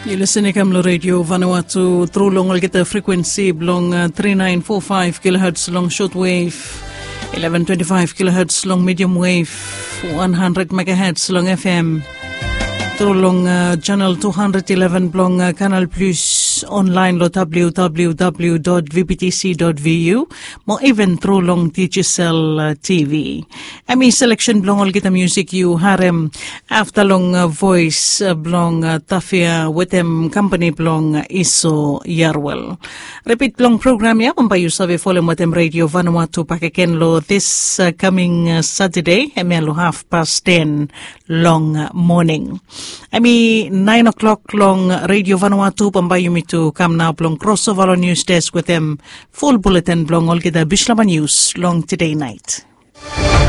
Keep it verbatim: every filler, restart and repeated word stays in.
You're listening to Radio Vanuatu through long algeta frequency long uh, three nine four five kilohertz long shortwave, eleven twenty-five kilohertz long medium wave, one hundred megahertz long F M. Through long uh, channel two hundred eleven long uh, Canal Plus online lo w w w dot v p t c dot v u mo even through long T G C L uh, T V. Ami selection blong all kita music you harem after long uh, voice uh, blong uh, Tafia Wetem company blong uh, Iso Yarwell. Repeat blong program ya pampayu sabi follow Wetem Radio Vanuatu pakeken lo this uh, coming uh, Saturday emelo half past ten long uh, morning. Ami nine o'clock long Radio Vanuatu pampayu mi to come now blong crossover on news desk with them full bulletin blong all kita Bishlama news long today night.